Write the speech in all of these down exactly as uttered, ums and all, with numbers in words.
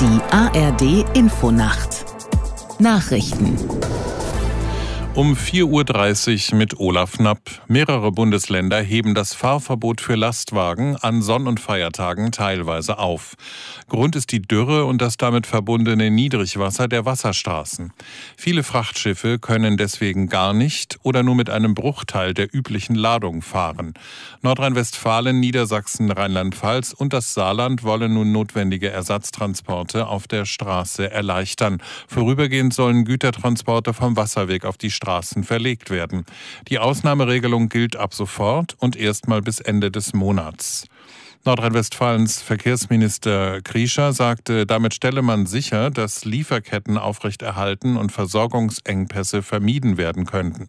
Die A R D-Infonacht Nachrichten. Um vier Uhr dreißig mit Olaf Knapp. Mehrere Bundesländer heben das Fahrverbot für Lastwagen an Sonn- und Feiertagen teilweise auf. Grund ist die Dürre und das damit verbundene Niedrigwasser der Wasserstraßen. Viele Frachtschiffe können deswegen gar nicht oder nur mit einem Bruchteil der üblichen Ladung fahren. Nordrhein-Westfalen, Niedersachsen, Rheinland-Pfalz und das Saarland wollen nun notwendige Ersatztransporte auf der Straße erleichtern. Vorübergehend sollen Gütertransporte vom Wasserweg auf die Straßen verlegt werden. Die Ausnahmeregelung gilt ab sofort und erstmal bis Ende des Monats. Nordrhein-Westfalens Verkehrsminister Kriescher sagte, damit stelle man sicher, dass Lieferketten aufrechterhalten und Versorgungsengpässe vermieden werden könnten.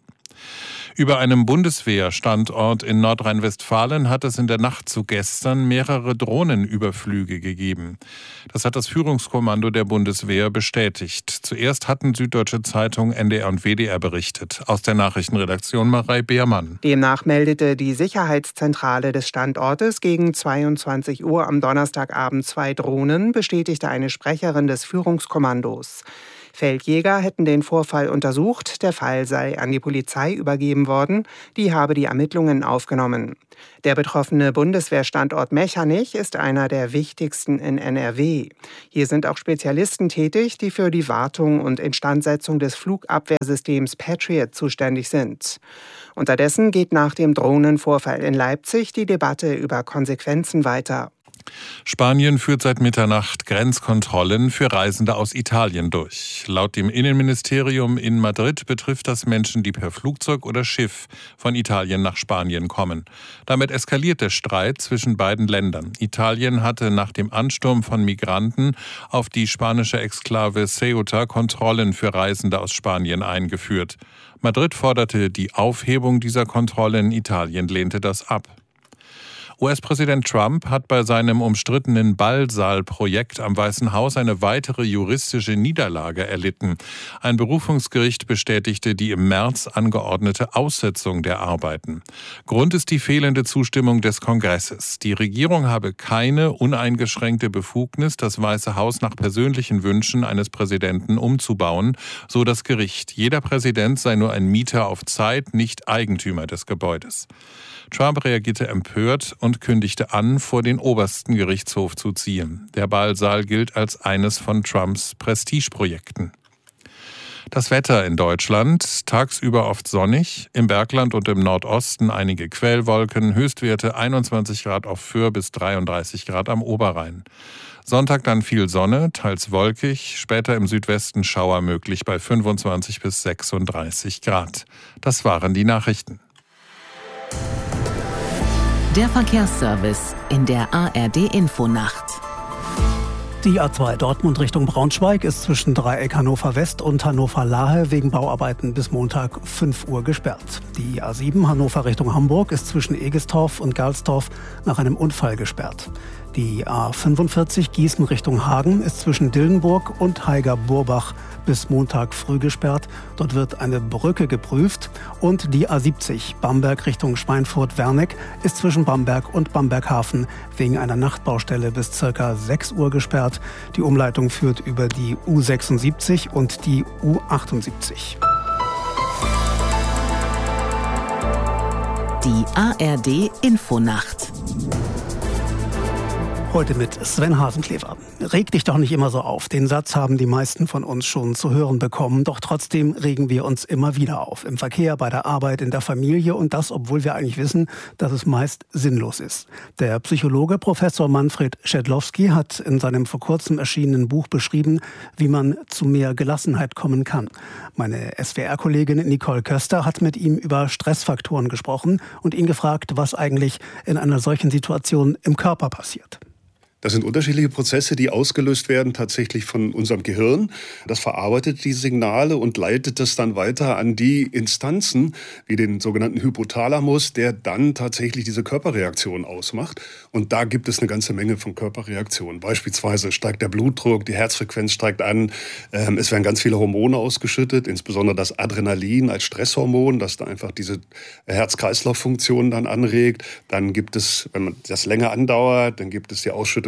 Über einem Bundeswehrstandort in Nordrhein-Westfalen hat es in der Nacht zu gestern mehrere Drohnenüberflüge gegeben. Das hat das Führungskommando der Bundeswehr bestätigt. Zuerst hatten Süddeutsche Zeitung, N D R und W D R berichtet. Aus der Nachrichtenredaktion Marei Beermann. Demnach meldete die Sicherheitszentrale des Standortes gegen zweiundzwanzig Uhr am Donnerstagabend zwei Drohnen, bestätigte eine Sprecherin des Führungskommandos. Feldjäger hätten den Vorfall untersucht, der Fall sei an die Polizei übergeben worden, die habe die Ermittlungen aufgenommen. Der betroffene Bundeswehrstandort Mechernich ist einer der wichtigsten in N R W. Hier sind auch Spezialisten tätig, die für die Wartung und Instandsetzung des Flugabwehrsystems Patriot zuständig sind. Unterdessen geht nach dem Drohnenvorfall in Leipzig die Debatte über Konsequenzen weiter. Spanien führt seit Mitternacht Grenzkontrollen für Reisende aus Italien durch. Laut dem Innenministerium in Madrid betrifft das Menschen, die per Flugzeug oder Schiff von Italien nach Spanien kommen. Damit eskaliert der Streit zwischen beiden Ländern. Italien hatte nach dem Ansturm von Migranten auf die spanische Exklave Ceuta Kontrollen für Reisende aus Spanien eingeführt. Madrid forderte die Aufhebung dieser Kontrollen, Italien lehnte das ab. U S-Präsident Trump hat bei seinem umstrittenen Ballsaal-Projekt am Weißen Haus eine weitere juristische Niederlage erlitten. Ein Berufungsgericht bestätigte die im März angeordnete Aussetzung der Arbeiten. Grund ist die fehlende Zustimmung des Kongresses. Die Regierung habe keine uneingeschränkte Befugnis, das Weiße Haus nach persönlichen Wünschen eines Präsidenten umzubauen, so das Gericht. Jeder Präsident sei nur ein Mieter auf Zeit, nicht Eigentümer des Gebäudes. Trump reagierte empört und kündigte an, vor den obersten Gerichtshof zu ziehen. Der Ballsaal gilt als eines von Trumps Prestigeprojekten. Das Wetter in Deutschland: tagsüber oft sonnig, im Bergland und im Nordosten einige Quellwolken, Höchstwerte einundzwanzig Grad auf Föhr bis dreiunddreißig Grad am Oberrhein. Sonntag dann viel Sonne, teils wolkig, später im Südwesten Schauer möglich bei fünfundzwanzig bis sechsunddreißig Grad. Das waren die Nachrichten. Der Verkehrsservice in der A R D-Infonacht. Die A zwei Dortmund Richtung Braunschweig ist zwischen Dreieck Hannover West und Hannover Lahe wegen Bauarbeiten bis Montag fünf Uhr gesperrt. Die A sieben Hannover Richtung Hamburg ist zwischen Egestorf und Galstorf nach einem Unfall gesperrt. Die A fünfundvierzig Gießen Richtung Hagen ist zwischen Dillenburg und Haiger-Burbach bis Montag früh gesperrt. Dort wird eine Brücke geprüft. Und die A siebzig Bamberg Richtung Schweinfurt-Werneck ist zwischen Bamberg und Bamberghafen wegen einer Nachtbaustelle bis ca. sechs Uhr gesperrt. Die Umleitung führt über die U sechsundsiebzig und die U achtundsiebzig. Die A R D-Infonacht. Heute mit Sven Hasenklever. Reg dich doch nicht immer so auf. Den Satz haben die meisten von uns schon zu hören bekommen. Doch trotzdem regen wir uns immer wieder auf. Im Verkehr, bei der Arbeit, in der Familie. Und das, obwohl wir eigentlich wissen, dass es meist sinnlos ist. Der Psychologe Professor Manfred Schädlowski hat in seinem vor kurzem erschienenen Buch beschrieben, wie man zu mehr Gelassenheit kommen kann. Meine S W R-Kollegin Nicole Köster hat mit ihm über Stressfaktoren gesprochen und ihn gefragt, was eigentlich in einer solchen Situation im Körper passiert. Das sind unterschiedliche Prozesse, die ausgelöst werden tatsächlich von unserem Gehirn. Das verarbeitet die Signale und leitet das dann weiter an die Instanzen, wie den sogenannten Hypothalamus, der dann tatsächlich diese Körperreaktion ausmacht. Und da gibt es eine ganze Menge von Körperreaktionen. Beispielsweise steigt der Blutdruck, die Herzfrequenz steigt an. Ähm, es werden ganz viele Hormone ausgeschüttet, insbesondere das Adrenalin als Stresshormon, das da einfach diese Herz-Kreislauf-Funktion dann anregt. Dann gibt es, wenn man das länger andauert, dann gibt es die Ausschüttung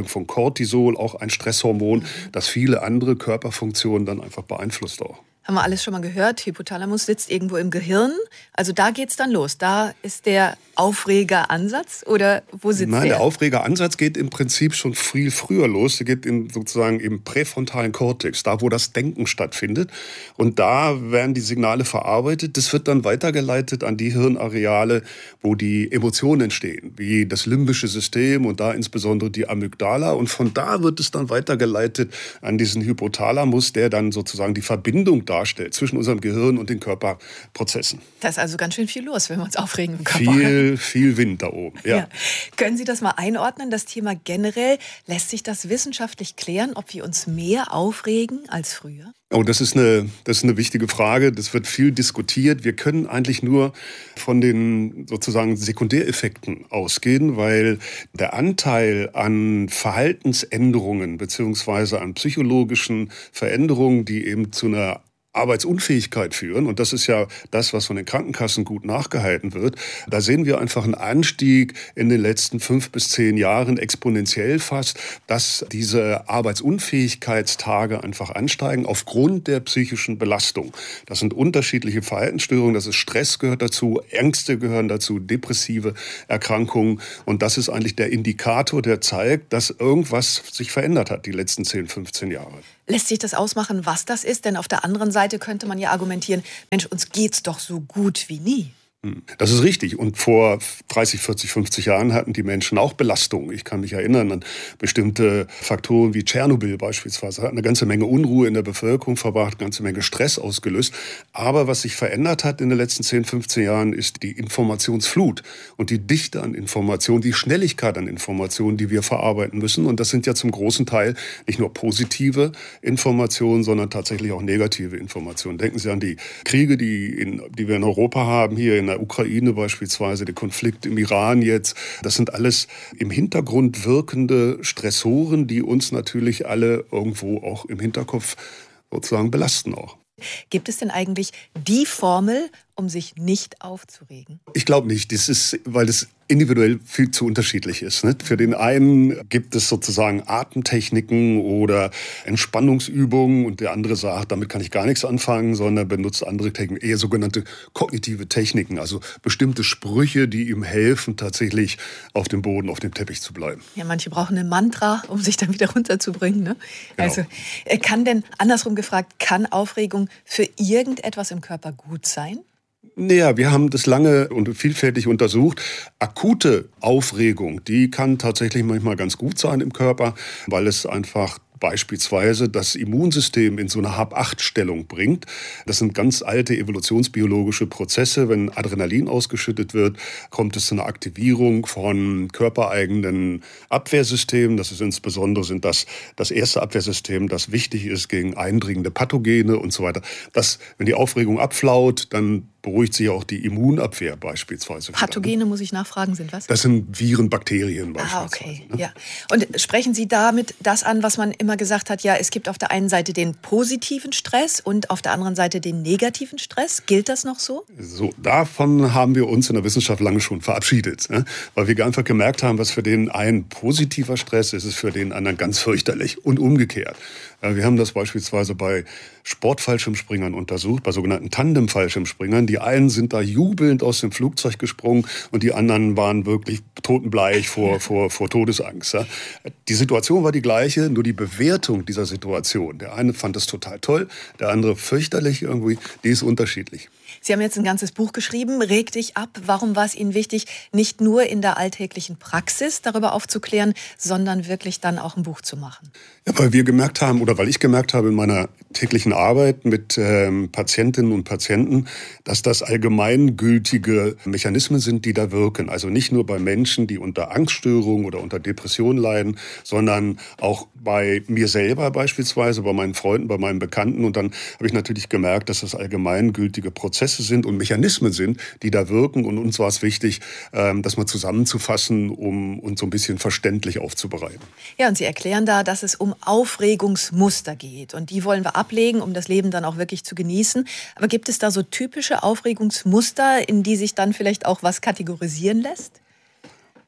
Ausschüttung von Cortisol, auch ein Stresshormon, das viele andere Körperfunktionen dann einfach beeinflusst auch. Haben wir alles schon mal gehört, Hypothalamus sitzt irgendwo im Gehirn. Also da geht's dann los. Da ist der Aufregeransatz oder wo sitzt Nein, der? der Aufregeransatz geht im Prinzip schon viel früher los. Der geht in, sozusagen im präfrontalen Kortex, da wo das Denken stattfindet. Und da werden die Signale verarbeitet. Das wird dann weitergeleitet an die Hirnareale, wo die Emotionen entstehen, wie das limbische System und da insbesondere die Amygdala. Und von da wird es dann weitergeleitet an diesen Hypothalamus, der dann sozusagen die Verbindung darstellt zwischen unserem Gehirn und den Körperprozessen. Da ist also ganz schön viel los, wenn wir uns aufregen im Körper. Viel, viel Wind da oben, ja. Ja. Können Sie das mal einordnen, das Thema generell? Lässt sich das wissenschaftlich klären, ob wir uns mehr aufregen als früher? Oh, das ist eine, das ist eine wichtige Frage. Das wird viel diskutiert. Wir können eigentlich nur von den sozusagen Sekundäreffekten ausgehen, weil der Anteil an Verhaltensänderungen beziehungsweise an psychologischen Veränderungen, die eben zu einer Arbeitsunfähigkeit führen, und das ist ja das, was von den Krankenkassen gut nachgehalten wird, da sehen wir einfach einen Anstieg in den letzten fünf bis zehn Jahren, exponentiell fast, dass diese Arbeitsunfähigkeitstage einfach ansteigen aufgrund der psychischen Belastung. Das sind unterschiedliche Verhaltensstörungen, das ist Stress gehört dazu, Ängste gehören dazu, depressive Erkrankungen, und das ist eigentlich der Indikator, der zeigt, dass irgendwas sich verändert hat die letzten zehn, fünfzehn Jahre. Lässt sich das ausmachen, was das ist? Denn auf der anderen Seite könnte man ja argumentieren, Mensch, uns geht's doch so gut wie nie. Das ist richtig. Und vor dreißig, vierzig, fünfzig Jahren hatten die Menschen auch Belastungen. Ich kann mich erinnern an bestimmte Faktoren wie Tschernobyl beispielsweise. Hat eine ganze Menge Unruhe in der Bevölkerung verbracht, eine ganze Menge Stress ausgelöst. Aber was sich verändert hat in den letzten zehn, fünfzehn Jahren, ist die Informationsflut und die Dichte an Informationen, die Schnelligkeit an Informationen, die wir verarbeiten müssen. Und das sind ja zum großen Teil nicht nur positive Informationen, sondern tatsächlich auch negative Informationen. Denken Sie an die Kriege, die, in, die wir in Europa haben, hier in der Ukraine beispielsweise, der Konflikt im Iran jetzt. Das sind alles im Hintergrund wirkende Stressoren, die uns natürlich alle irgendwo auch im Hinterkopf sozusagen belasten auch. Gibt es denn eigentlich die Formel, um sich nicht aufzuregen? Ich glaube nicht. Das ist, weil das individuell viel zu unterschiedlich ist. Nicht? Für den einen gibt es sozusagen Atemtechniken oder Entspannungsübungen und der andere sagt, damit kann ich gar nichts anfangen, sondern benutzt andere Techniken, eher sogenannte kognitive Techniken, also bestimmte Sprüche, die ihm helfen, tatsächlich auf dem Boden, auf dem Teppich zu bleiben. Ja, manche brauchen ein Mantra, um sich dann wieder runterzubringen. Ne? Genau. Also kann denn, andersrum gefragt, kann Aufregung für irgendetwas im Körper gut sein? Naja, wir haben das lange und vielfältig untersucht. Akute Aufregung, die kann tatsächlich manchmal ganz gut sein im Körper, weil es einfach beispielsweise das Immunsystem in so eine Hab-Acht-Stellung bringt. Das sind ganz alte evolutionsbiologische Prozesse. Wenn Adrenalin ausgeschüttet wird, kommt es zu einer Aktivierung von körpereigenen Abwehrsystemen. Das ist insbesondere sind das, das erste Abwehrsystem, das wichtig ist gegen eindringende Pathogene und so weiter. Das, wenn die Aufregung abflaut, dann beruhigt sich auch die Immunabwehr beispielsweise. Pathogene, muss ich nachfragen, sind was? Das sind Viren, Bakterien beispielsweise. Ah, okay. Ne? Ja. Und sprechen Sie damit das an, was man immer gesagt hat, ja, es gibt auf der einen Seite den positiven Stress und auf der anderen Seite den negativen Stress. Gilt das noch so? So, davon haben wir uns in der Wissenschaft lange schon verabschiedet, ne? Weil wir einfach gemerkt haben, was für den einen positiver Stress ist, ist für den anderen ganz fürchterlich und umgekehrt. Wir haben das beispielsweise bei Sportfallschirmspringern untersucht, bei sogenannten Tandem-Fallschirmspringern. Die einen sind da jubelnd aus dem Flugzeug gesprungen und die anderen waren wirklich totenbleich vor, vor, vor Todesangst. Die Situation war die gleiche, nur die Bewertung dieser Situation. Der eine fand das total toll, der andere fürchterlich irgendwie, die ist unterschiedlich. Sie haben jetzt ein ganzes Buch geschrieben, Reg dich ab. Warum war es Ihnen wichtig, nicht nur in der alltäglichen Praxis darüber aufzuklären, sondern wirklich dann auch ein Buch zu machen? Ja, weil wir gemerkt haben, oder weil ich gemerkt habe in meiner täglichen Arbeit mit ähm, Patientinnen und Patienten, dass das allgemeingültige Mechanismen sind, die da wirken. Also nicht nur bei Menschen, die unter Angststörungen oder unter Depressionen leiden, sondern auch bei mir selber beispielsweise, bei meinen Freunden, bei meinen Bekannten. Und dann habe ich natürlich gemerkt, dass das allgemeingültige Prozesse sind und Mechanismen sind, die da wirken. Und uns war es wichtig, ähm, das mal zusammenzufassen, um uns so ein bisschen verständlich aufzubereiten. Ja, und Sie erklären da, dass es um Aufregungsmuster geht. Und die wollen wir ablegen, um das Leben dann auch wirklich zu genießen. Aber gibt es da so typische Aufregungsmuster, in die sich dann vielleicht auch was kategorisieren lässt?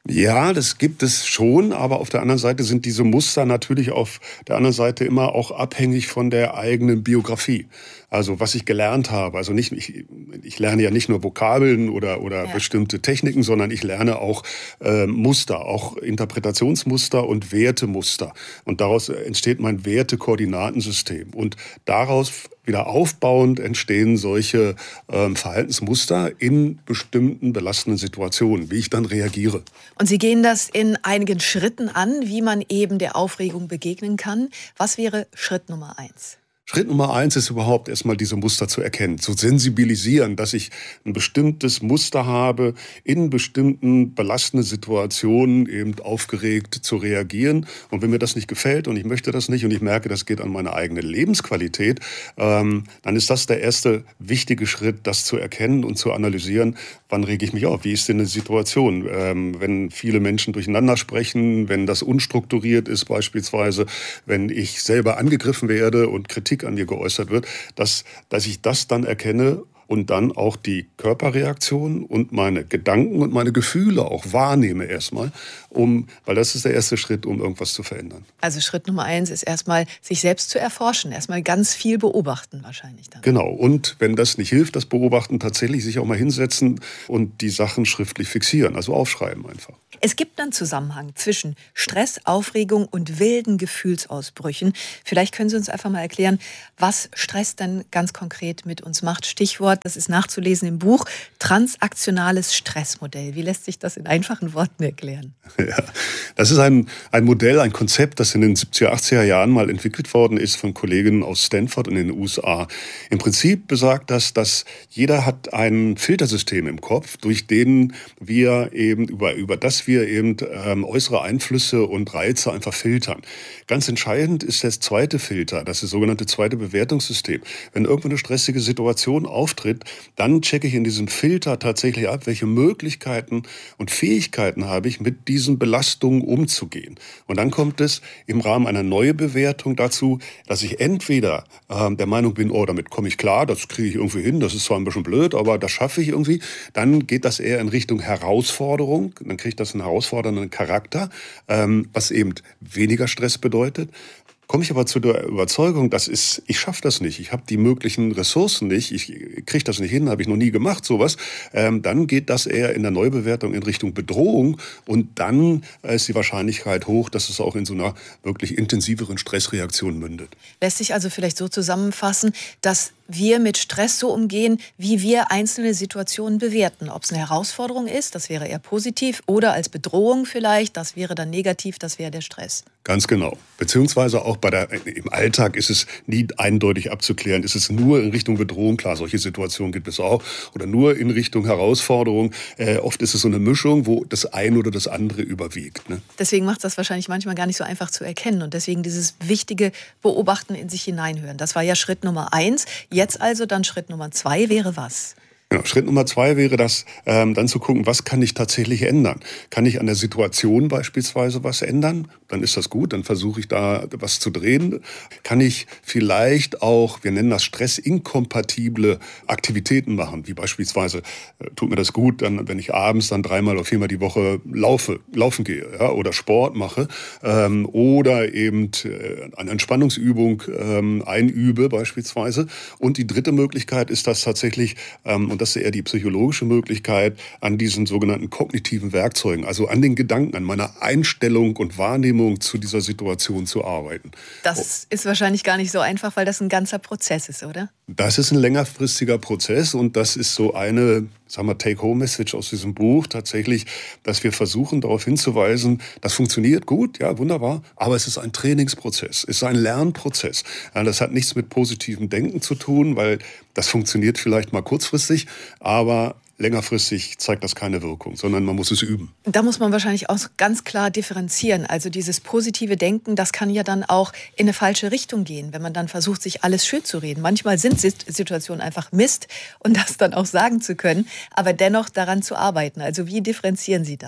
Ja, das gibt es schon, aber auf der anderen Seite sind diese Muster natürlich auf der anderen Seite immer auch abhängig von der eigenen Biografie. Also was ich gelernt habe. Also nicht, ich, ich lerne ja nicht nur Vokabeln oder, oder ja. bestimmte Techniken, sondern ich lerne auch äh, Muster, auch Interpretationsmuster und Wertemuster. Und daraus entsteht mein Wertekoordinatensystem. Und daraus wieder aufbauend entstehen solche ähm, Verhaltensmuster in bestimmten belastenden Situationen, wie ich dann reagiere. Und Sie gehen das in einigen Schritten an, wie man eben der Aufregung begegnen kann. Was wäre Schritt Nummer eins? Schritt Nummer eins ist überhaupt erstmal diese Muster zu erkennen, zu sensibilisieren, dass ich ein bestimmtes Muster habe, in bestimmten belastenden Situationen eben aufgeregt zu reagieren. Und wenn mir das nicht gefällt und ich möchte das nicht und ich merke, das geht an meine eigene Lebensqualität, ähm, dann ist das der erste wichtige Schritt, das zu erkennen und zu analysieren. Wann rege ich mich auf? Wie ist denn eine Situation? Ähm, wenn viele Menschen durcheinander sprechen, wenn das unstrukturiert ist beispielsweise, wenn ich selber angegriffen werde und Kritik an mir geäußert wird, dass, dass ich das dann erkenne und dann auch die Körperreaktion und meine Gedanken und meine Gefühle auch wahrnehme erstmal, um, weil das ist der erste Schritt, um irgendwas zu verändern. Also Schritt Nummer eins ist erstmal, sich selbst zu erforschen, erstmal ganz viel beobachten wahrscheinlich dann. Genau, und wenn das nicht hilft, das Beobachten, tatsächlich sich auch mal hinsetzen und die Sachen schriftlich fixieren, also aufschreiben einfach. Es gibt einen Zusammenhang zwischen Stress, Aufregung und wilden Gefühlsausbrüchen. Vielleicht können Sie uns einfach mal erklären, was Stress denn ganz konkret mit uns macht. Stichwort, das ist nachzulesen im Buch, transaktionales Stressmodell. Wie lässt sich das in einfachen Worten erklären? Ja, das ist ein, ein Modell, ein Konzept, das in den siebziger, achtziger Jahren mal entwickelt worden ist von Kolleginnen aus Stanford und in den U S A. Im Prinzip besagt das, dass jeder hat ein Filtersystem im Kopf, durch den wir eben über, über das wir eben ähm, äußere Einflüsse und Reize einfach filtern. Ganz entscheidend ist der zweite Filter, das ist das sogenannte zweite Bewertungssystem. Wenn irgendwo eine stressige Situation auftritt, dann checke ich in diesem Filter tatsächlich ab, welche Möglichkeiten und Fähigkeiten habe ich, mit diesen Belastungen umzugehen. Und dann kommt es im Rahmen einer neuen Bewertung dazu, dass ich entweder ähm, der Meinung bin, oh, damit komme ich klar, das kriege ich irgendwie hin, das ist zwar ein bisschen blöd, aber das schaffe ich irgendwie. Dann geht das eher in Richtung Herausforderung, dann kriege ich das einen herausfordernden Charakter, ähm, was eben weniger Stress bedeutet. Komme ich aber zu der Überzeugung, das ist, ich schaffe das nicht, ich habe die möglichen Ressourcen nicht, ich kriege das nicht hin, habe ich noch nie gemacht, sowas, ähm, dann geht das eher in der Neubewertung in Richtung Bedrohung und dann ist die Wahrscheinlichkeit hoch, dass es auch in so einer wirklich intensiveren Stressreaktion mündet. Lässt sich also vielleicht so zusammenfassen, dass wir mit Stress so umgehen, wie wir einzelne Situationen bewerten. Ob es eine Herausforderung ist, das wäre eher positiv, oder als Bedrohung vielleicht, das wäre dann negativ, das wäre der Stress. Ganz genau. Beziehungsweise auch bei der, im Alltag ist es nie eindeutig abzuklären. Ist es nur in Richtung Bedrohung? Klar, solche Situationen gibt es auch. Oder nur in Richtung Herausforderung. Äh, oft ist es so eine Mischung, wo das eine oder das andere überwiegt. Ne? Deswegen macht es das wahrscheinlich manchmal gar nicht so einfach zu erkennen. Und deswegen dieses wichtige Beobachten, in sich hineinhören. Das war ja Schritt Nummer eins. Jetzt also dann Schritt Nummer zwei wäre was? Ja, Schritt Nummer zwei wäre das, ähm, dann zu gucken, was kann ich tatsächlich ändern? Kann ich an der Situation beispielsweise was ändern? Dann ist das gut, dann versuche ich da was zu drehen. Kann ich vielleicht auch, wir nennen das stressinkompatible Aktivitäten machen, wie beispielsweise, äh, tut mir das gut, dann, wenn ich abends dann dreimal oder viermal die Woche laufe, laufen gehe, ja, oder Sport mache, ähm, oder eben äh, eine Entspannungsübung ähm, einübe beispielsweise. Und die dritte Möglichkeit ist das tatsächlich, ähm, und das ist eher die psychologische Möglichkeit, an diesen sogenannten kognitiven Werkzeugen, also an den Gedanken, an meiner Einstellung und Wahrnehmung zu dieser Situation zu arbeiten. Das ist wahrscheinlich gar nicht so einfach, weil das ein ganzer Prozess ist, oder? Das ist ein längerfristiger Prozess und das ist so eine, sagen wir, Take-Home-Message aus diesem Buch tatsächlich, dass wir versuchen, darauf hinzuweisen, das funktioniert gut, ja, wunderbar, aber es ist ein Trainingsprozess, es ist ein Lernprozess. Das hat nichts mit positivem Denken zu tun, weil das funktioniert vielleicht mal kurzfristig, aber längerfristig zeigt das keine Wirkung, sondern man muss es üben. Da muss man wahrscheinlich auch ganz klar differenzieren. Also dieses positive Denken, das kann ja dann auch in eine falsche Richtung gehen, wenn man dann versucht, sich alles schön zu reden. Manchmal sind Situationen einfach Mist und das dann auch sagen zu können, aber dennoch daran zu arbeiten. Also wie differenzieren Sie da?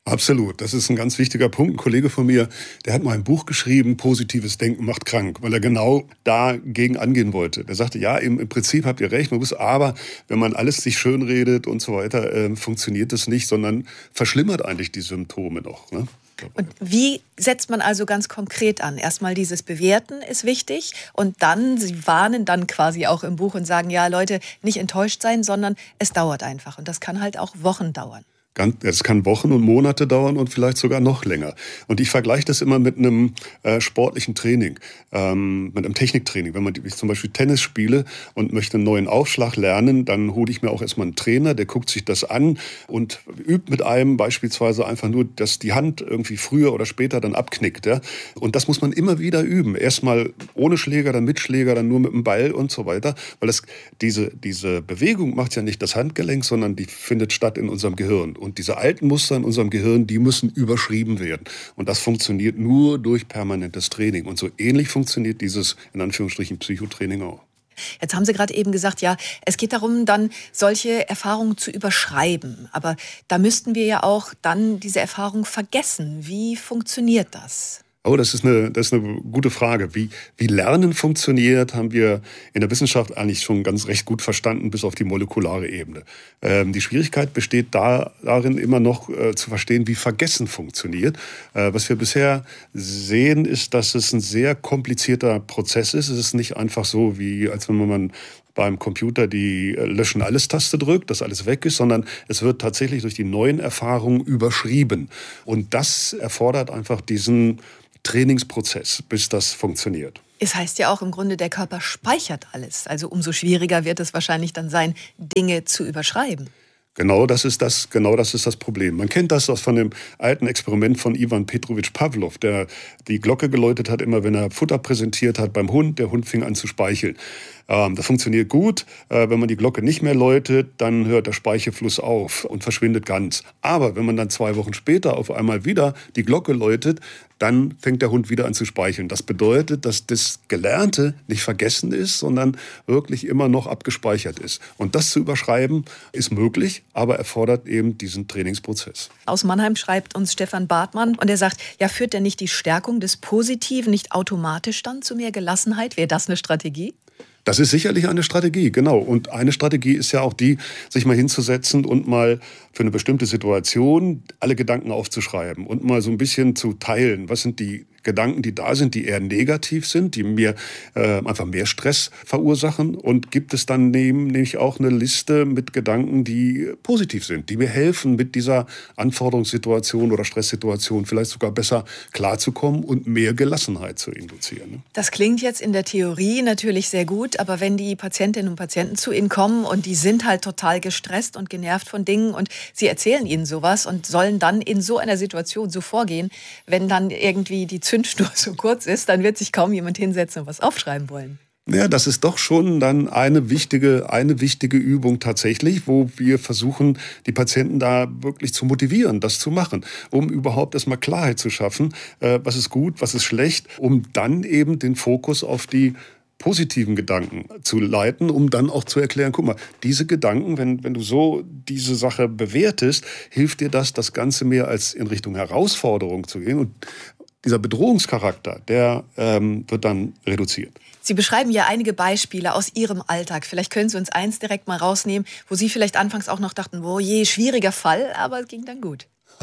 Absolut, das ist ein ganz wichtiger Punkt. Ein Kollege von mir, der hat mal ein Buch geschrieben, Positives Denken macht krank, weil er genau dagegen angehen wollte. Der sagte, ja, im, im Prinzip habt ihr recht, man muss, aber wenn man alles sich schönredet und so weiter, äh, funktioniert das nicht, sondern verschlimmert eigentlich die Symptome noch, ne? Und wie setzt man also ganz konkret an? Erstmal dieses Bewerten ist wichtig und dann, Sie warnen dann quasi auch im Buch und sagen, ja Leute, nicht enttäuscht sein, sondern es dauert einfach und das kann halt auch Wochen dauern. Es kann Wochen und Monate dauern und vielleicht sogar noch länger. Und ich vergleiche das immer mit einem äh, sportlichen Training, ähm, mit einem Techniktraining. Wenn man ich zum Beispiel Tennis spiele und möchte einen neuen Aufschlag lernen, dann hole ich mir auch erstmal einen Trainer, der guckt sich das an und übt mit einem beispielsweise einfach nur, dass die Hand irgendwie früher oder später dann abknickt. Ja? Und das muss man immer wieder üben. Erstmal ohne Schläger, dann mit Schläger, dann nur mit dem Ball und so weiter. Weil das, diese, diese Bewegung macht ja nicht das Handgelenk, sondern die findet statt in unserem Gehirn. Und diese alten Muster in unserem Gehirn, die müssen überschrieben werden. Und das funktioniert nur durch permanentes Training. Und so ähnlich funktioniert dieses, in Anführungsstrichen, Psychotraining auch. Jetzt haben Sie gerade eben gesagt, ja, es geht darum, dann solche Erfahrungen zu überschreiben. Aber da müssten wir ja auch dann diese Erfahrung vergessen. Wie funktioniert das? Oh, das ist eine, das ist eine gute Frage. Wie, wie Lernen funktioniert, haben wir in der Wissenschaft eigentlich schon ganz recht gut verstanden, bis auf die molekulare Ebene. Ähm, die Schwierigkeit besteht da, darin, immer noch äh, zu verstehen, wie Vergessen funktioniert. Äh, was wir bisher sehen, ist, dass es ein sehr komplizierter Prozess ist. Es ist nicht einfach so, wie als wenn man beim Computer die Löschen-Alles-Taste drückt, dass alles weg ist, sondern es wird tatsächlich durch die neuen Erfahrungen überschrieben. Und das erfordert einfach diesen Trainingsprozess, bis das funktioniert. Es heißt ja auch im Grunde, der Körper speichert alles. Also umso schwieriger wird es wahrscheinlich dann sein, Dinge zu überschreiben. Genau das ist das, genau das ist das Problem. Man kennt das aus von dem alten Experiment von Iwan Petrowitsch Pawlow, der die Glocke geläutet hat, immer wenn er Futter präsentiert hat beim Hund. Der Hund fing an zu speicheln. Ähm, das funktioniert gut. Äh, wenn man die Glocke nicht mehr läutet, dann hört der Speichelfluss auf und verschwindet ganz. Aber wenn man dann zwei Wochen später auf einmal wieder die Glocke läutet, dann fängt der Hund wieder an zu speicheln. Das bedeutet, dass das Gelernte nicht vergessen ist, sondern wirklich immer noch abgespeichert ist. Und das zu überschreiben ist möglich, aber erfordert eben diesen Trainingsprozess. Aus Mannheim schreibt uns Stefan Bartmann und er sagt, ja, führt denn nicht die Stärkung des Positiven nicht automatisch dann zu mehr Gelassenheit? Wäre das eine Strategie? Das ist sicherlich eine Strategie, genau. Und eine Strategie ist ja auch die, sich mal hinzusetzen und mal für eine bestimmte Situation alle Gedanken aufzuschreiben und mal so ein bisschen zu teilen. Was sind die Gedanken, die da sind, die eher negativ sind, die mir äh, einfach mehr Stress verursachen? Und gibt es dann neben, nämlich auch eine Liste mit Gedanken, die positiv sind, die mir helfen, mit dieser Anforderungssituation oder Stresssituation vielleicht sogar besser klarzukommen und mehr Gelassenheit zu induzieren, ne? Das klingt jetzt in der Theorie natürlich sehr gut, aber wenn die Patientinnen und Patienten zu Ihnen kommen und die sind halt total gestresst und genervt von Dingen und Sie erzählen ihnen sowas und sollen dann in so einer Situation so vorgehen, wenn dann irgendwie die Zündschnur so kurz ist, dann wird sich kaum jemand hinsetzen und was aufschreiben wollen. Ja, das ist doch schon dann eine wichtige, eine wichtige Übung tatsächlich, wo wir versuchen, die Patienten da wirklich zu motivieren, das zu machen, um überhaupt erstmal Klarheit zu schaffen, äh, was ist gut, was ist schlecht, um dann eben den Fokus auf die positiven Gedanken zu leiten, um dann auch zu erklären, guck mal, diese Gedanken, wenn, wenn du so diese Sache bewertest, hilft dir das, das Ganze mehr als in Richtung Herausforderung zu gehen. Und dieser Bedrohungscharakter, der ähm, wird dann reduziert. Sie beschreiben ja einige Beispiele aus Ihrem Alltag. Vielleicht können Sie uns eins direkt mal rausnehmen, wo Sie vielleicht anfangs auch noch dachten, oh je, schwieriger Fall, aber es ging dann gut.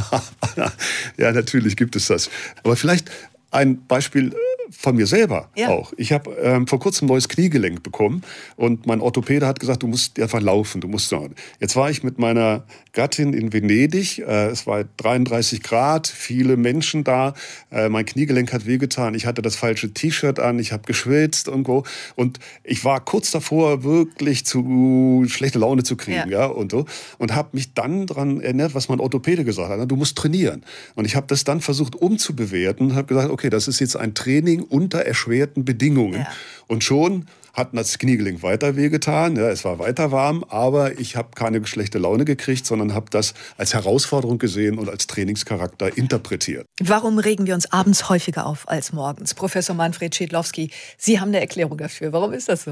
Ja, natürlich gibt es das. Aber vielleicht ein Beispiel von mir selber ja. auch. Ich habe ähm, vor kurzem ein neues Kniegelenk bekommen und mein Orthopäde hat gesagt, du musst einfach laufen, du musst. Jetzt war ich mit meiner Gattin in Venedig, äh, es war dreiunddreißig Grad, viele Menschen da, äh, mein Kniegelenk hat wehgetan, ich hatte das falsche T-Shirt an, ich habe geschwitzt irgendwo und ich war kurz davor, wirklich zu schlechte Laune zu kriegen, ja, ja und so, und habe mich dann daran erinnert, was mein Orthopäde gesagt hat, du musst trainieren. Und ich habe das dann versucht umzubewerten und habe gesagt, okay, das ist jetzt ein Training unter erschwerten Bedingungen. Ja. Und schon hat das Kniegelenk weiter wehgetan, ja, es war weiter warm, aber ich habe keine schlechte Laune gekriegt, sondern habe das als Herausforderung gesehen und als Trainingscharakter interpretiert. Warum regen wir uns abends häufiger auf als morgens? Professor Manfred Schädlowski, Sie haben eine Erklärung dafür. Warum ist das so?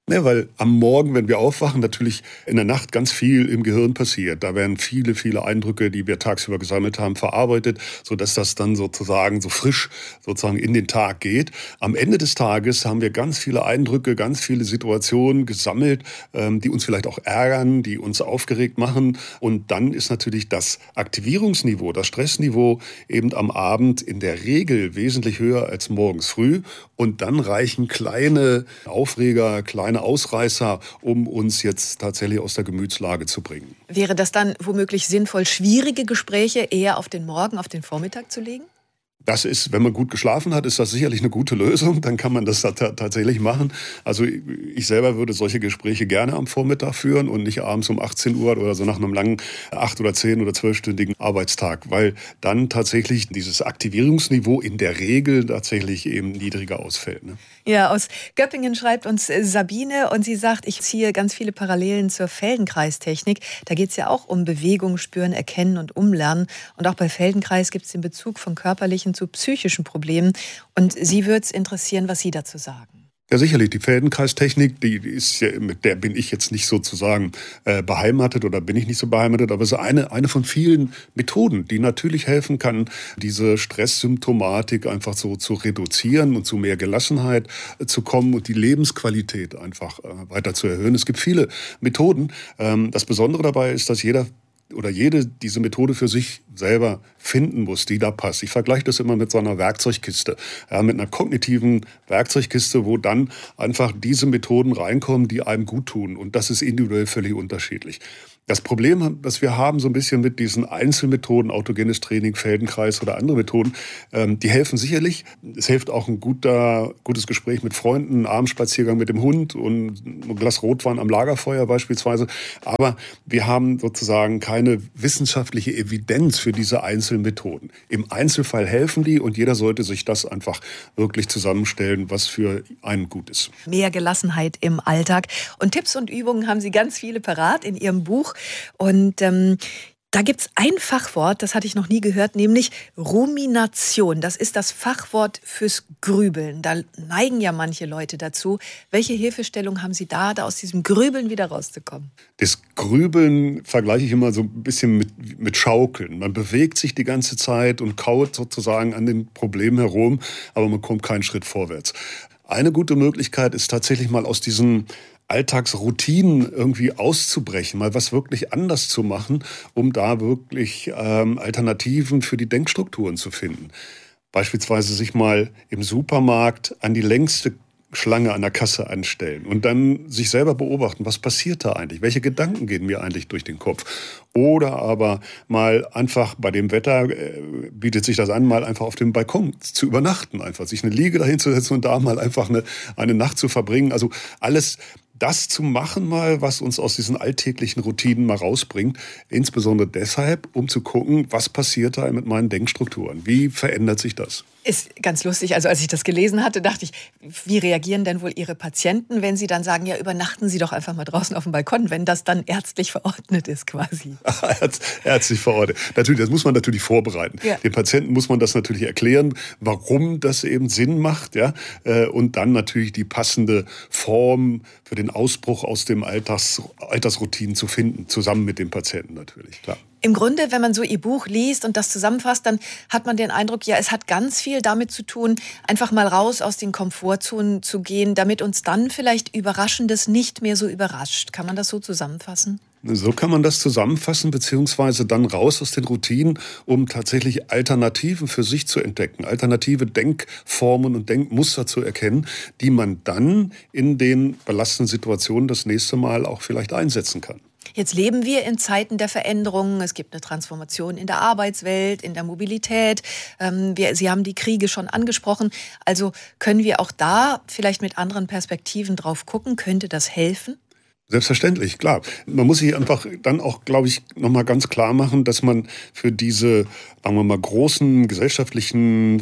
Ne, weil am Morgen, wenn wir aufwachen, natürlich in der Nacht ganz viel im Gehirn passiert. Da werden viele, viele Eindrücke, die wir tagsüber gesammelt haben, verarbeitet, sodass das dann sozusagen so frisch sozusagen in den Tag geht. Am Ende des Tages haben wir ganz viele Eindrücke, ganz viele Situationen gesammelt, die uns vielleicht auch ärgern, die uns aufgeregt machen. Und dann ist natürlich das Aktivierungsniveau, das Stressniveau eben am Abend in der Regel wesentlich höher als morgens früh. Und dann reichen kleine Aufreger, kleine Ausreißer, um uns jetzt tatsächlich aus der Gemütslage zu bringen. Wäre das dann womöglich sinnvoll, schwierige Gespräche eher auf den Morgen, auf den Vormittag zu legen? Das ist, wenn man gut geschlafen hat, ist das sicherlich eine gute Lösung. Dann kann man das tatsächlich machen. Also ich selber würde solche Gespräche gerne am Vormittag führen und nicht abends um achtzehn Uhr oder so nach einem langen acht- oder zehn- oder zwölfstündigen Arbeitstag, weil dann tatsächlich dieses Aktivierungsniveau in der Regel tatsächlich eben niedriger ausfällt. Ne? Ja, aus Göppingen schreibt uns Sabine und sie sagt, ich ziehe ganz viele Parallelen zur Feldenkreistechnik. Da geht es ja auch um Bewegung, Spüren, Erkennen und Umlernen. Und auch bei Feldenkreis gibt es den Bezug von körperlichen zu psychischen Problemen. Und sie würde es interessieren, was Sie dazu sagen. Ja, sicherlich. Die Feldenkreistechnik, die ist ja, mit der bin ich jetzt nicht sozusagen äh, beheimatet oder bin ich nicht so beheimatet, aber es ist eine, eine von vielen Methoden, die natürlich helfen kann, diese Stresssymptomatik einfach so zu reduzieren und zu mehr Gelassenheit äh, zu kommen und die Lebensqualität einfach äh, weiter zu erhöhen. Es gibt viele Methoden. Ähm, das Besondere dabei ist, dass jeder oder jede diese Methode für sich selber finden muss, die da passt. Ich vergleiche das immer mit so einer Werkzeugkiste, ja, mit einer kognitiven Werkzeugkiste, wo dann einfach diese Methoden reinkommen, die einem gut tun. Und das ist individuell völlig unterschiedlich. Das Problem, das wir haben so ein bisschen mit diesen Einzelmethoden, autogenes Training, Feldenkreis oder andere Methoden, ähm, die helfen sicherlich. Es hilft auch ein guter, gutes Gespräch mit Freunden, ein Abendspaziergang mit dem Hund und ein Glas Rotwein am Lagerfeuer beispielsweise. Aber wir haben sozusagen keine wissenschaftliche Evidenz für diese einzelnen Methoden. Im Einzelfall helfen die und jeder sollte sich das einfach wirklich zusammenstellen, was für einen gut ist. Mehr Gelassenheit im Alltag. Und Tipps und Übungen haben Sie ganz viele parat in Ihrem Buch. Und ähm, da gibt es ein Fachwort, das hatte ich noch nie gehört, nämlich Rumination. Das ist das Fachwort fürs Grübeln. Da neigen ja manche Leute dazu. Welche Hilfestellung haben Sie da, da aus diesem Grübeln wieder rauszukommen? Das Grübeln vergleiche ich immer so ein bisschen mit, mit Schaukeln. Man bewegt sich die ganze Zeit und kaut sozusagen an den Problemen herum, aber man kommt keinen Schritt vorwärts. Eine gute Möglichkeit ist tatsächlich mal aus diesen Alltagsroutinen irgendwie auszubrechen, mal was wirklich anders zu machen, um da wirklich ähm, Alternativen für die Denkstrukturen zu finden. Beispielsweise sich mal im Supermarkt an die längste Schlange an der Kasse anstellen und dann sich selber beobachten, was passiert da eigentlich? Welche Gedanken gehen mir eigentlich durch den Kopf? Oder aber mal einfach bei dem Wetter äh, bietet sich das an, mal einfach auf dem Balkon zu übernachten, einfach sich eine Liege dahin zu setzen und da mal einfach eine, eine Nacht zu verbringen. Also alles das zu machen mal, was uns aus diesen alltäglichen Routinen mal rausbringt. Insbesondere deshalb, um zu gucken, was passiert da mit meinen Denkstrukturen? Wie verändert sich das? Ist ganz lustig. Also als ich das gelesen hatte, dachte ich, wie reagieren denn wohl Ihre Patienten, wenn Sie dann sagen, ja, übernachten Sie doch einfach mal draußen auf dem Balkon, wenn das dann ärztlich verordnet ist quasi? Ärztlich verordnet. Natürlich, das muss man natürlich vorbereiten. Ja. Den Patienten muss man das natürlich erklären, warum das eben Sinn macht, ja, und dann natürlich die passende Form für den Ausbruch aus dem Alltags, Alltagsroutinen zu finden, zusammen mit dem Patienten natürlich, klar. Im Grunde, wenn man so Ihr Buch liest und das zusammenfasst, dann hat man den Eindruck, ja, es hat ganz viel damit zu tun, einfach mal raus aus den Komfortzonen zu gehen, damit uns dann vielleicht Überraschendes nicht mehr so überrascht. Kann man das so zusammenfassen? So kann man das zusammenfassen, beziehungsweise dann raus aus den Routinen, um tatsächlich Alternativen für sich zu entdecken, alternative Denkformen und Denkmuster zu erkennen, die man dann in den belastenden Situationen das nächste Mal auch vielleicht einsetzen kann. Jetzt leben wir in Zeiten der Veränderungen. Es gibt eine Transformation in der Arbeitswelt, in der Mobilität. Ähm, wir, Sie haben die Kriege schon angesprochen. Also können wir auch da vielleicht mit anderen Perspektiven drauf gucken? Könnte das helfen? Selbstverständlich, klar. Man muss sich einfach dann auch, glaube ich, nochmal ganz klar machen, dass man für diese, sagen wir mal, großen gesellschaftlichen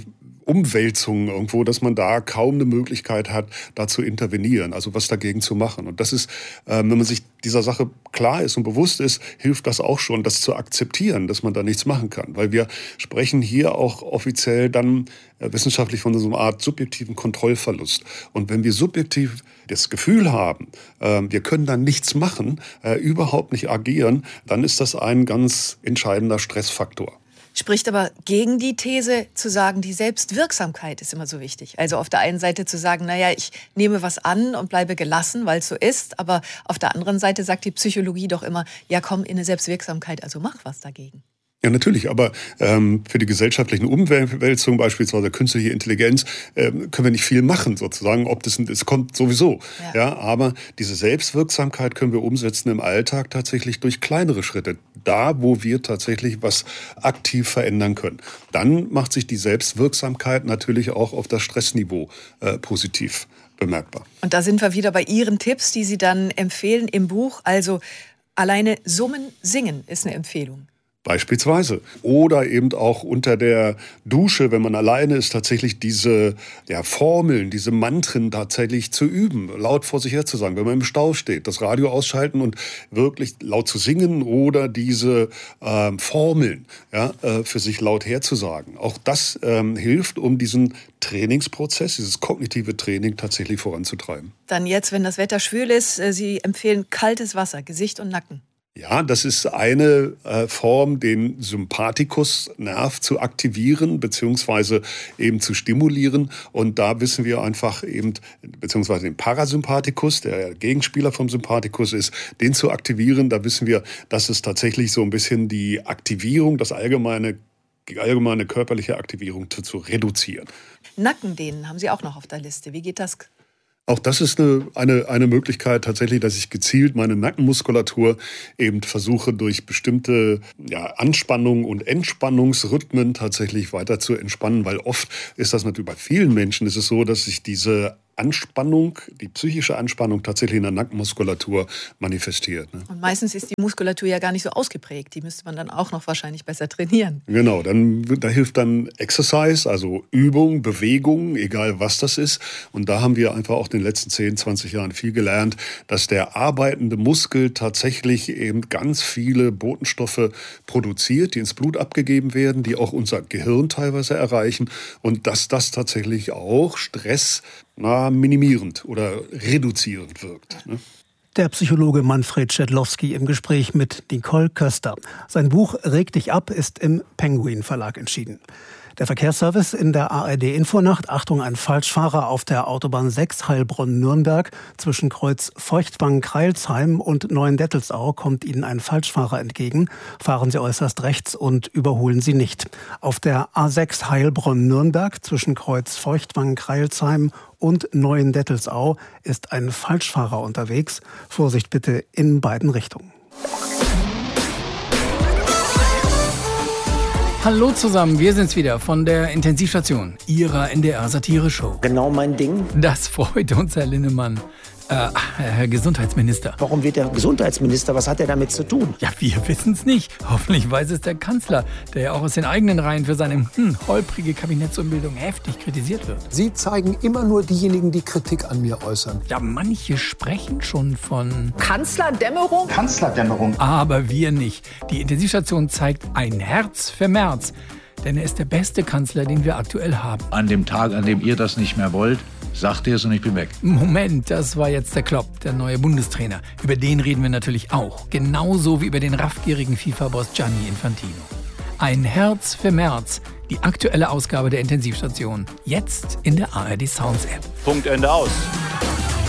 Umwälzungen irgendwo, dass man da kaum eine Möglichkeit hat, da zu intervenieren, also was dagegen zu machen. Und das ist, ähm, wenn man sich dieser Sache klar ist und bewusst ist, hilft das auch schon, das zu akzeptieren, dass man da nichts machen kann. Weil wir sprechen hier auch offiziell dann äh, wissenschaftlich von so einer Art subjektiven Kontrollverlust. Und wenn wir subjektiv das Gefühl haben, äh, wir können da nichts machen, äh, überhaupt nicht agieren, dann ist das ein ganz entscheidender Stressfaktor. Spricht aber gegen die These zu sagen, die Selbstwirksamkeit ist immer so wichtig. Also auf der einen Seite zu sagen, naja, ich nehme was an und bleibe gelassen, weil es so ist. Aber auf der anderen Seite sagt die Psychologie doch immer, ja komm in eine Selbstwirksamkeit, also mach was dagegen. Ja, natürlich, aber ähm, für die gesellschaftlichen Umwälzungen, beispielsweise künstliche Intelligenz, ähm, können wir nicht viel machen, sozusagen. Ob das, es kommt sowieso. Ja. ja, aber diese Selbstwirksamkeit können wir umsetzen im Alltag tatsächlich durch kleinere Schritte. Da, wo wir tatsächlich was aktiv verändern können. Dann macht sich die Selbstwirksamkeit natürlich auch auf das Stressniveau äh, positiv bemerkbar. Und da sind wir wieder bei Ihren Tipps, die Sie dann empfehlen im Buch. Also alleine summen, singen ist eine Empfehlung. Beispielsweise. Oder eben auch unter der Dusche, wenn man alleine ist, tatsächlich diese ja, Formeln, diese Mantren tatsächlich zu üben, laut vor sich her zu sagen. Wenn man im Stau steht, das Radio ausschalten und wirklich laut zu singen oder diese ähm, Formeln ja, äh, für sich laut herzusagen. Auch das ähm, hilft, um diesen Trainingsprozess, dieses kognitive Training tatsächlich voranzutreiben. Dann jetzt, wenn das Wetter schwül ist, Sie empfehlen kaltes Wasser, Gesicht und Nacken. Ja, das ist eine äh, Form, den Sympathikusnerv zu aktivieren beziehungsweise eben zu stimulieren. Und da wissen wir einfach eben, beziehungsweise den Parasympathikus, der Gegenspieler vom Sympathikus ist, den zu aktivieren. Da wissen wir, dass es tatsächlich so ein bisschen die Aktivierung, das allgemeine, die allgemeine körperliche Aktivierung zu, zu reduzieren. Nackendehnen haben Sie auch noch auf der Liste. Wie geht das? Auch das ist eine, eine, eine Möglichkeit tatsächlich, dass ich gezielt meine Nackenmuskulatur eben versuche, durch bestimmte ja, Anspannung und Entspannungsrhythmen tatsächlich weiter zu entspannen. Weil oft ist das natürlich bei vielen Menschen ist es so, dass sich diese Anspannung, die psychische Anspannung tatsächlich in der Nackenmuskulatur manifestiert. Ne? Und meistens ist die Muskulatur ja gar nicht so ausgeprägt. Die müsste man dann auch noch wahrscheinlich besser trainieren. Genau, dann, da hilft dann Exercise, also Übung, Bewegung, egal was das ist. Und da haben wir einfach auch in den letzten zehn, zwanzig Jahren viel gelernt, dass der arbeitende Muskel tatsächlich eben ganz viele Botenstoffe produziert, die ins Blut abgegeben werden, die auch unser Gehirn teilweise erreichen. Und dass das tatsächlich auch Stress na, minimierend oder reduzierend wirkt. Ne? Der Psychologe Manfred Schädlowski im Gespräch mit Nicole Köster. Sein Buch Reg dich ab ist im Penguin Verlag erschienen. Der Verkehrsservice in der A R D-Infonacht. Achtung, ein Falschfahrer auf der Autobahn sechs Heilbronn-Nürnberg. Zwischen Kreuz Feuchtwangen-Kreilsheim und Neuendettelsau kommt Ihnen ein Falschfahrer entgegen. Fahren Sie äußerst rechts und überholen Sie nicht. Auf der A sechs Heilbronn-Nürnberg zwischen Kreuz Feuchtwangen-Kreilsheim und Neuendettelsau ist ein Falschfahrer unterwegs. Vorsicht bitte in beiden Richtungen. Hallo zusammen, wir sind's wieder von der Intensivstation, Ihrer N D R-Satire-Show. Genau mein Ding. Das freut uns, Herr Linnemann. Äh, Herr Gesundheitsminister. Warum wird er Gesundheitsminister? Was hat er damit zu tun? Ja, wir wissen's nicht. Hoffentlich weiß es der Kanzler, der ja auch aus den eigenen Reihen für seine hm, holprige Kabinettsumbildung heftig kritisiert wird. Sie zeigen immer nur diejenigen, die Kritik an mir äußern. Ja, manche sprechen schon von Kanzlerdämmerung? Kanzlerdämmerung. Aber wir nicht. Die Intensivstation zeigt ein Herz für Merz. Denn er ist der beste Kanzler, den wir aktuell haben. An dem Tag, an dem ihr das nicht mehr wollt, sagt ihr es und ich bin weg. Moment, das war jetzt der Klopp, der neue Bundestrainer. Über den reden wir natürlich auch. Genauso wie über den raffgierigen FIFA-Boss Gianni Infantino. Ein Herz für Merz. Die aktuelle Ausgabe der Intensivstation. Jetzt in der A R D Sounds App. Punkt, Ende, aus.